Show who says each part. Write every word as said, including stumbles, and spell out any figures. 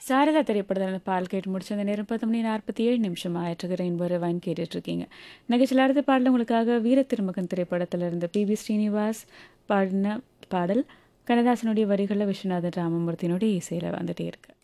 Speaker 1: சாரதா திரைப்படத்தில் அந்த பால் கேட்டு முடிச்சு அந்த நேரம் பத்து மணி நாற்பத்தி ஏழு நிமிஷம் ஆயிற்றுக்கு ரெயின்போ ரிவைன் கேட்டுட்ருக்கீங்க. நிகழ்ச்சியில் அடுத்த பாடல் உங்களுக்காக வீர திருமகன் திரைப்படத்தில் இருந்து பி வி ஸ்ரீனிவாஸ் பாடின பாடல் கண்ணதாசனுடைய வரிகளில் விஸ்வநாதன் ராமமூர்த்தியினுடைய இசையில் வந்துட்டே இருக்கு.